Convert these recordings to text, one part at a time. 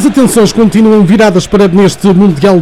As atenções continuam viradas para neste Mundial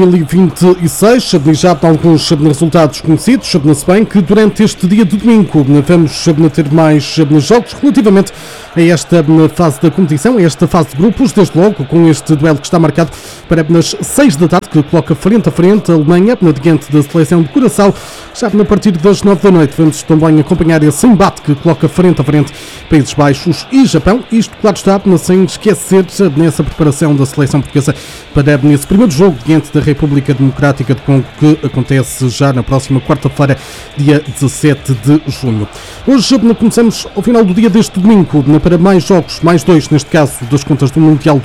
2026, já de alguns resultados conhecidos, se bem que durante este dia de domingo vamos ter mais jogos relativamente a esta fase da competição, a esta fase de grupos, desde logo com este duelo que está marcado para as 6 da tarde, que coloca frente a frente a Alemanha, diante da seleção de Curaçao. Já a partir das 9 da noite vamos também acompanhar esse embate que coloca frente a frente Países Baixos e Japão. Isto, claro está, sem esquecer nessa preparação da seleção portuguesa para nesse primeiro jogo diante da República Democrática de Congo, que acontece já na próxima quarta-feira, dia 17 de junho. Hoje começamos ao final do dia deste domingo para mais jogos, mais dois neste caso das contas do Mundial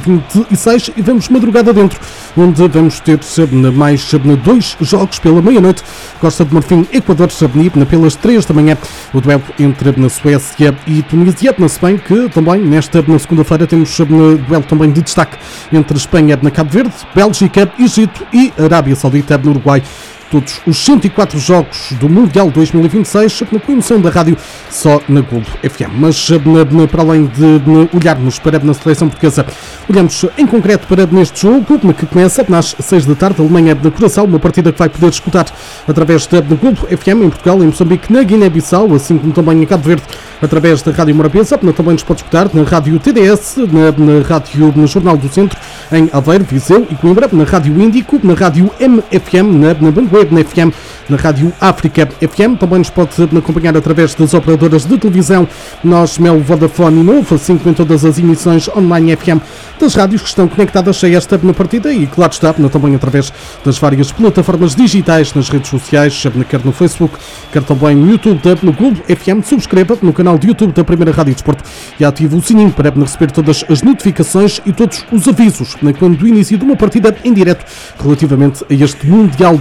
2026, e vamos madrugada dentro, onde vamos ter mais dois jogos pela meia-noite. Costa de Marfim, Equador, pelas 3 da manhã, o duelo entre na Suécia e Tunísia, se bem que também nesta segunda-feira temos duelo também de destaque entre Espanha na Cabo Verde, Bélgica, Egito e Arábia Saudita no Uruguai. Todos os 104 jogos do Mundial 2026 na promoção da rádio só na Globo FM. Mas para além de olharmos para a seleção portuguesa, olhamos em concreto para neste jogo que começa às 6 da tarde, Alemanha de Curaçao, uma partida que vai poder escutar através da Globo FM em Portugal, em Moçambique, na Guiné-Bissau, assim como também em Cabo Verde, através da Rádio Morabeza. Também nos pode escutar na Rádio TDS, na Rádio no Jornal do Centro, em Aveiro, Viseu e Coimbra, na Rádio Índico, na Rádio MFM, na Banguê, na FM, na Rádio África FM. Também nos pode acompanhar através das operadoras de televisão Nós, Mel, Vodafone e Novo, assim como em todas as emissões online FM das rádios que estão conectadas a esta partida, e claro está, também através das várias plataformas digitais nas redes sociais, quer no Facebook, quer também no YouTube da Globo FM. Subscreva no canal de YouTube da Primeira Rádio Desporto e ative o sininho para receber todas as notificações e todos os avisos quando do início de uma partida em direto relativamente a este Mundial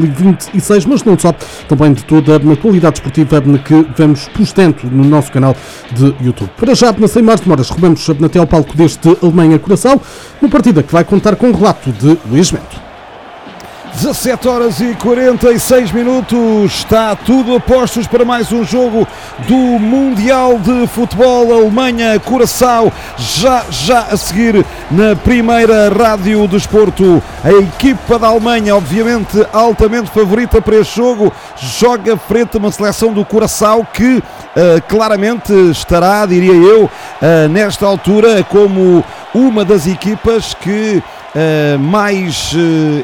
2026, mas não só, também de toda a qualidade esportiva que vamos postando no nosso canal de YouTube. Para já, sem mais demoras, rumamos até ao palco deste Alemanha-Curaçao, uma partida que vai contar com o relato de Luís Mento. 17 horas e 46 minutos, está tudo a postos para mais um jogo do Mundial de Futebol Alemanha-Curaçao, já a seguir na Primeira Rádio Desporto. A equipa da Alemanha, obviamente altamente favorita para este jogo, joga frente a uma seleção do Curaçao que claramente estará, diria eu, nesta altura como uma das equipas que mais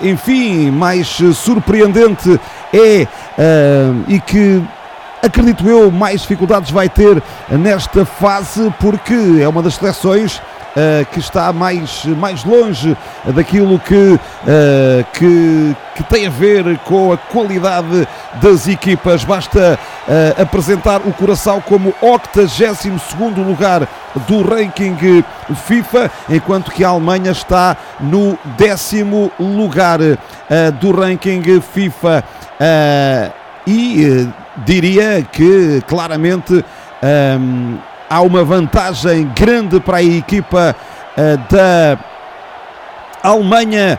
surpreendente é e que acredito eu mais dificuldades vai ter nesta fase, porque é uma das seleções que está mais longe daquilo que tem a ver com a qualidade das equipas. Basta apresentar o Curaçao como 82º lugar do ranking FIFA, enquanto que a Alemanha está no 10º lugar do ranking FIFA, e diria que claramente há uma vantagem grande para a equipa da Alemanha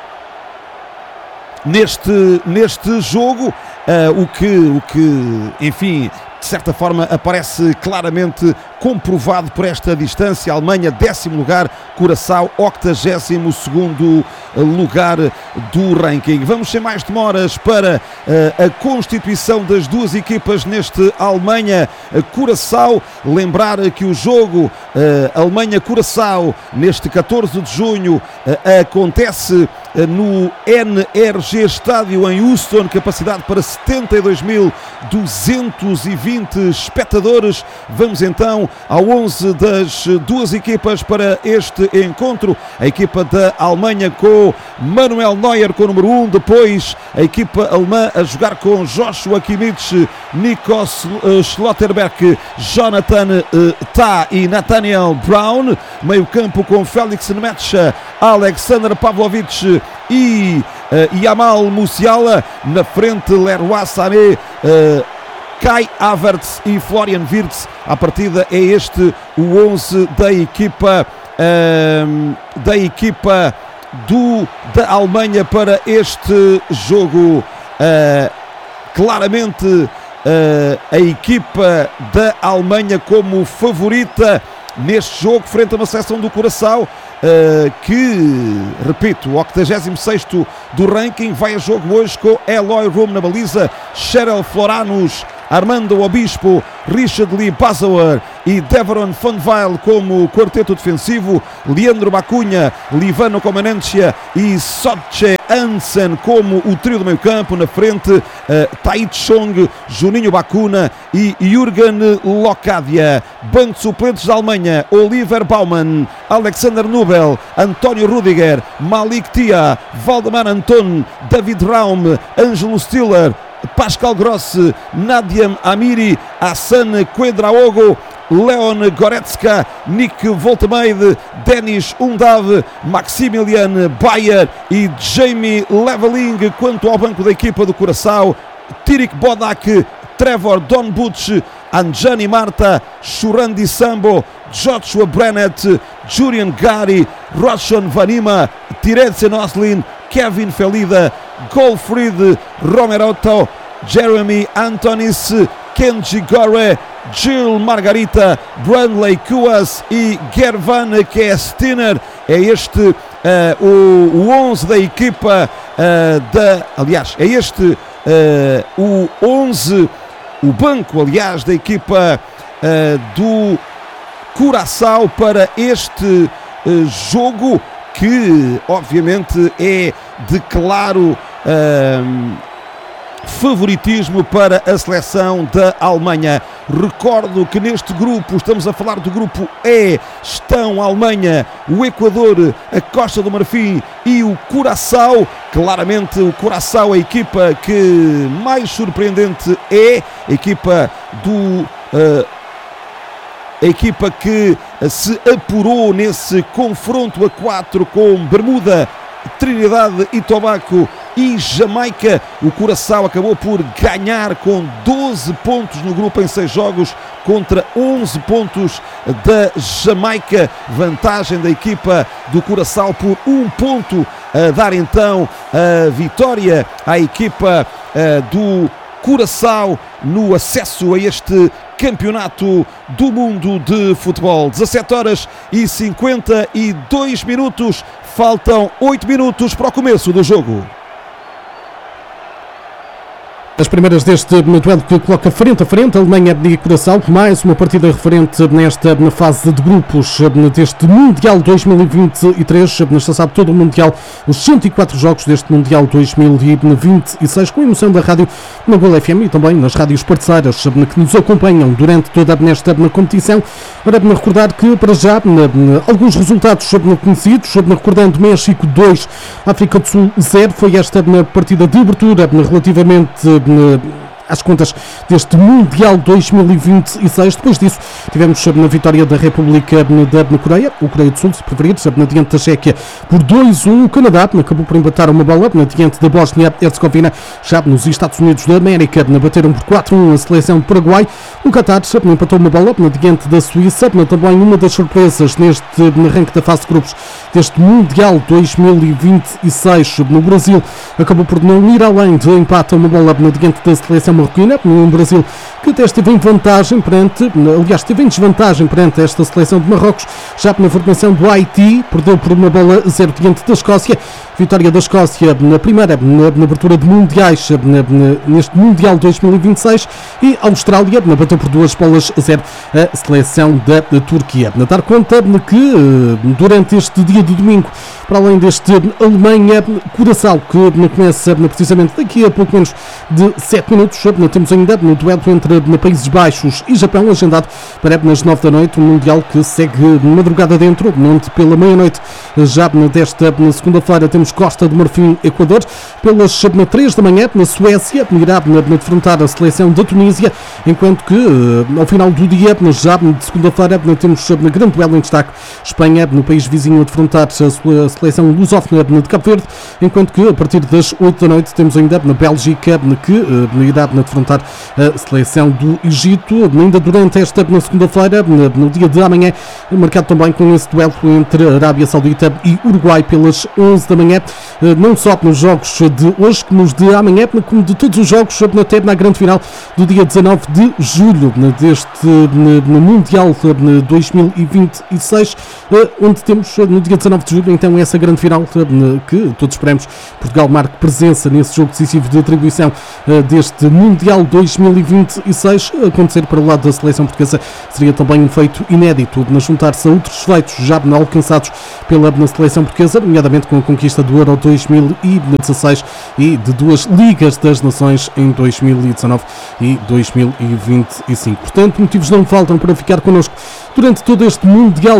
neste jogo, o que, enfim, de certa forma aparece claramente comprovado por esta distância. A Alemanha 10º lugar, Curaçao 82º lugar do ranking. Vamos sem mais demoras para a constituição das duas equipas neste Alemanha-Curaçao. Lembrar que o jogo Alemanha-Curaçao neste 14 de junho acontece no NRG Estádio em Houston, capacidade para 72.220 espectadores. Vamos então ao 11 das duas equipas para este encontro. A equipa da Alemanha com Manuel Neuer com o número 1, depois a equipa alemã a jogar com Joshua Kimmich, Nico Schlotterbeck, Jonathan Tah e Nathaniel Brown. Meio campo com Felix Nmecha, Alexander Pavlovic e Yamal Musiala. Na frente, Leroy Sané, Kai Havertz e Florian Wirtz. À partida é este o 11 da equipa da Alemanha para este jogo. Claramente a equipa da Alemanha como favorita neste jogo frente a uma seleção do Curaçao que, repito, o 86º do ranking, vai a jogo hoje com Eloy Rum na baliza, Cheryl Floranus, Armando Obispo, Richard Lee Bazauer e Deveron Van Wijl como quarteto defensivo, Leandro Bacunha, Livano Comanência e Sotche Hansen como o trio do meio campo. Na frente, Taichi Chong, Juninho Bacuna e Jürgen Locadia. Banco de suplentes da Alemanha: Oliver Baumann, Alexander Nubel, António Rudiger, Malik Tia, Valdemar Anton, David Raum, Ângelo Stiller, Pascal Gross, Nadiam Amiri, Hassan Quedraogo, Leon Goretzka, Nick Voltemeide, Denis Undav, Maximilian Bayer e Jamie Leveling. Quanto ao banco da equipa do Curaçao: Tirik Bodak, Trevor Don Butch, Anjani Marta, Shurandi Sambo, Joshua Brennett, Julian Gari, Roshan Vanima, Tiretse Noslin, Kevin Felida, Golfried Romerotto, Jeremy Antonis, Kenji Gore, Jill Margarita, Brandley Kuas e Gervan Kestiner. É este o 11 da equipa aliás, é este o 11, o banco, aliás, da equipa do Curaçao para este jogo, que obviamente é de claro favoritismo para a seleção da Alemanha. Recordo que neste grupo, estamos a falar do grupo E, estão a Alemanha, o Equador, a Costa do Marfim e o Curaçao. Claramente o Curaçao, a equipa que mais surpreendente é, a equipa a equipa que se apurou nesse confronto a 4 com Bermuda, Trinidade e Tobago e Jamaica. O Curaçao acabou por ganhar com 12 pontos no grupo em 6 jogos contra 11 pontos da Jamaica. Vantagem da equipa do Curaçao por 1 ponto, a dar então a vitória à equipa do Curaçao no acesso a este Campeonato do Mundo de Futebol. 17h52, faltam 8 minutos para o começo do jogo. As primeiras deste duelo que coloca frente a frente Alemanha e Curaçao, mais uma partida referente nesta fase de grupos deste Mundial 2023. Nesta sabe todo o Mundial, os 104 jogos deste Mundial 2026, com a emoção da rádio na Gol FM e também nas rádios parceiras que nos acompanham durante toda esta competição. Para recordar que, para já, alguns resultados conhecidos, recordando: México 2, África do Sul 0, foi esta partida de abertura relativamente às contas deste Mundial 2026. Depois disso tivemos na vitória da República da Coreia, o Coreia do Sul, se preferir, diante da Chequia por 2-1. O Canadá acabou por empatar uma bola diante da Bósnia-Herzegovina. Já nos Estados Unidos da América bateram por 4-1 a seleção do Paraguai. O Qatar empatou uma bola diante da Suíça. Também uma das surpresas neste arranque da fase de grupos deste Mundial 2026. No Brasil acabou por não ir além de empate a uma bola diante da seleção marroquina, um Brasil que até esteve em vantagem esteve em desvantagem perante esta seleção de Marrocos. Já na formação do Haiti, perdeu por uma bola a 0 diante da Escócia. Vitória da Escócia na primeira, na abertura de mundiais, neste Mundial 2026, e a Austrália bateu por 2-0 a seleção da Turquia. A dar conta de que durante este dia de domingo, para além deste Alemanha-Curaçao, que começa precisamente daqui a pouco menos de 7 minutos, temos ainda no duelo entre Países Baixos e Japão, agendado para nas 9 da noite, um Mundial que segue madrugada dentro, onde pela meia-noite, já desta segunda-feira, temos Costa do Marfim, Equador. Pelas 3 da manhã, na Suécia, irá defrontar a seleção da Tunísia, enquanto que ao final do dia, já de segunda-feira, temos grande duelo em destaque: Espanha, no país vizinho, a defrontar a seleção lusófona de Cabo Verde, enquanto que a partir das 8 da noite temos ainda na Bélgica, que irá defrontar a seleção do Egito. Ainda durante esta segunda-feira, no dia de amanhã, marcado também com esse duelo entre Arábia Saudita e Uruguai pelas 11 da manhã, não só nos jogos de hoje, como nos de amanhã, como de todos os jogos até na grande final do dia 19 de julho deste Mundial 2026, onde temos no dia 19 de julho então essa grande final que todos esperamos Portugal marque presença nesse jogo decisivo de atribuição deste Mundial 2026. Acontecer para o lado da seleção portuguesa seria também um feito inédito, juntar-se a outros feitos já alcançados pela seleção portuguesa, nomeadamente com a conquista do Euro 2016 e de duas Ligas das Nações em 2019 e 2025. Portanto, motivos não faltam para ficar connosco durante todo este Mundial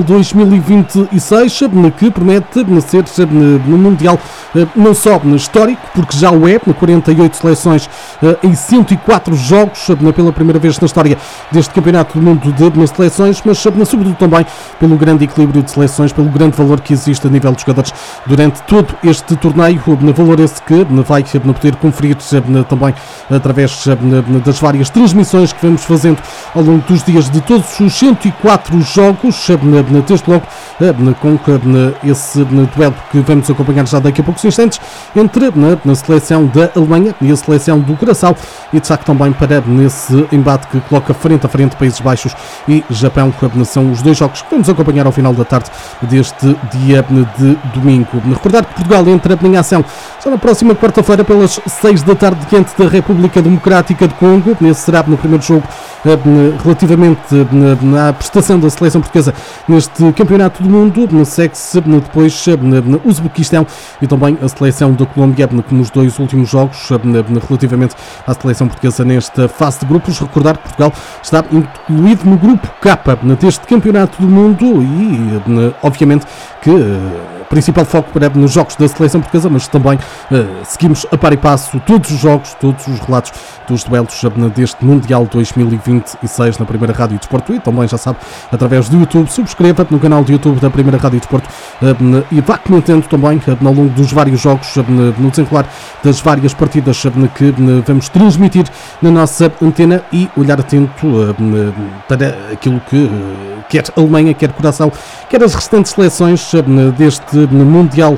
2026, que promete ser no Mundial não só histórico, porque já o é, 48 seleções em 104 jogos, pela primeira vez na história deste Campeonato do Mundo de seleções, mas sobretudo também pelo grande equilíbrio de seleções, pelo grande valor que existe a nível de jogadores durante todo este torneio, valor esse que vai poder conferir também através das várias transmissões que vamos fazendo ao longo dos dias de todos os 104 jogos, desde logo com esse duelo que vamos acompanhar já daqui a poucos instantes entre a seleção da Alemanha e a seleção do Curaçao, e destaque também para nesse embate que coloca frente a frente Países Baixos e Japão, que são os dois jogos que vamos acompanhar ao final da tarde deste dia de domingo. Recordar que Portugal entra em ação já na próxima quarta-feira pelas 6 da tarde diante da República Democrática do Congo. Esse será no primeiro jogo relativamente à prestação da seleção portuguesa neste Campeonato do Mundo. Segue-se depois o Uzbequistão e também a seleção da Colômbia nos dois últimos jogos relativamente à seleção portuguesa nesta fase de grupos. Recordar que Portugal está incluído no grupo K deste Campeonato do Mundo e obviamente que principal foco para nos jogos da seleção portuguesa, mas também seguimos a par e passo todos os jogos, todos os relatos dos duelos deste Mundial 2026 na Primeira Rádio Desporto e também, já sabe, através do YouTube. Subscreva no canal do YouTube da Primeira Rádio Desporto e vá comentando também ao longo dos vários jogos, no desenrolar das várias partidas que vamos transmitir na nossa antena, e olhar atento para aquilo que quer a Alemanha, quer Curaçao, quer as restantes seleções deste Mundial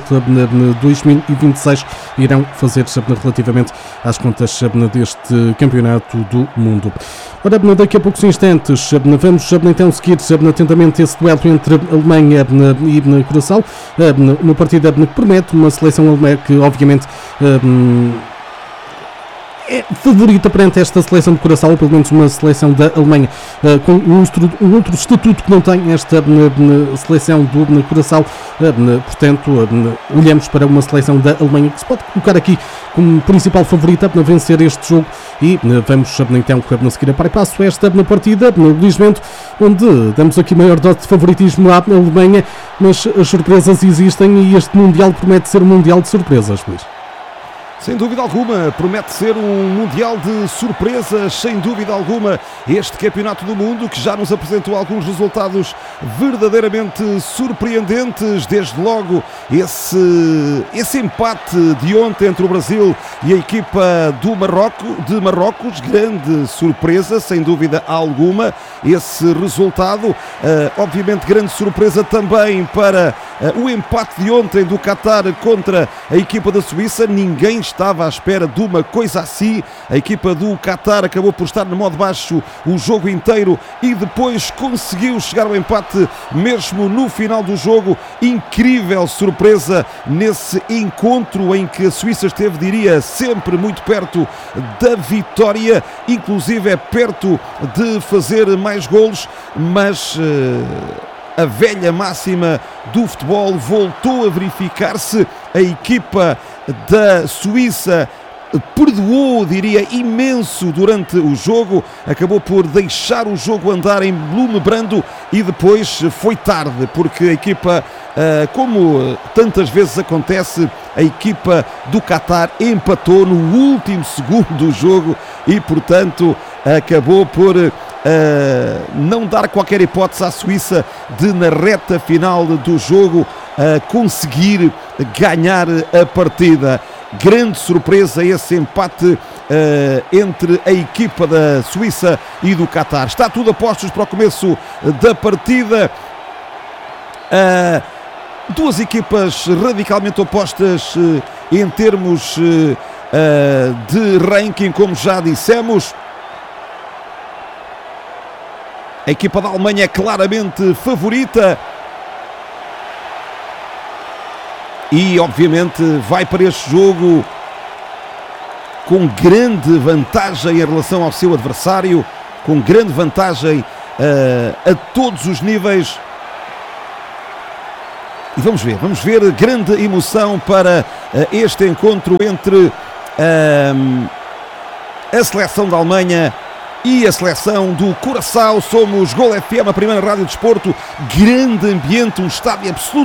2026 irão fazer relativamente às contas deste Campeonato do Mundo. Ora, daqui a poucos instantes vamos então seguir atentamente esse duelo entre a Alemanha e Curaçao, uma partida que promete uma seleção alemã que obviamente é favorita perante esta seleção de Curaçao, ou pelo menos uma seleção da Alemanha com um outro estatuto que não tem esta seleção do Curaçao. Portanto, olhamos para uma seleção da Alemanha que se pode colocar aqui como principal favorita para vencer este jogo, e vamos então seguir a par e passo esta partida no Luís Bento, onde damos aqui maior dose de favoritismo à Alemanha, mas as surpresas existem e este Mundial promete ser um Mundial de surpresas, Luís. Sem dúvida alguma, promete ser um Mundial de surpresas, sem dúvida alguma, este Campeonato do Mundo que já nos apresentou alguns resultados verdadeiramente surpreendentes, desde logo esse empate de ontem entre o Brasil e a equipa de Marrocos, grande surpresa, sem dúvida alguma, esse resultado, obviamente grande surpresa também para o empate de ontem do Qatar contra a equipa da Suíça. Ninguém estava à espera de uma coisa assim. A equipa do Qatar acabou por estar no modo baixo o jogo inteiro e depois conseguiu chegar ao empate mesmo no final do jogo. Incrível surpresa nesse encontro em que a Suíça esteve, diria, sempre muito perto da vitória, inclusive é perto de fazer mais golos, mas a velha máxima do futebol voltou a verificar-se. A equipa da Suíça perdoou, diria, imenso durante o jogo, acabou por deixar o jogo andar em lume brando e depois foi tarde, porque a equipa, como tantas vezes acontece, a equipa do Qatar empatou no último segundo do jogo e, portanto, acabou por não dar qualquer hipótese à Suíça de, na reta final do jogo, conseguir ganhar a partida. Grande surpresa esse empate entre a equipa da Suíça e do Qatar. Está tudo a postos para o começo da partida. Duas equipas radicalmente opostas em termos de ranking, como já dissemos. A equipa da Alemanha é claramente favorita e obviamente vai para este jogo com grande vantagem em relação ao seu adversário, com grande vantagem a todos os níveis. E vamos ver grande emoção para este encontro entre a seleção da Alemanha e a seleção do Curaçao. Somos Gol FM, a primeira rádio de desporto. Grande ambiente, um estádio absoluto.